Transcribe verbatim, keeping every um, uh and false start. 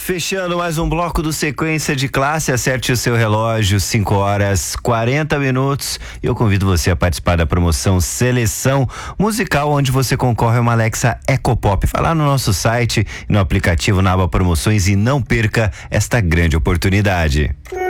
Fechando mais um bloco do Sequência de Classe, acerte o seu relógio, cinco horas quarenta minutos. E eu convido você a participar da promoção Seleção Musical, onde você concorre a uma Alexa Ecopop. Vai lá no nosso site e no aplicativo na aba Promoções e não perca esta grande oportunidade.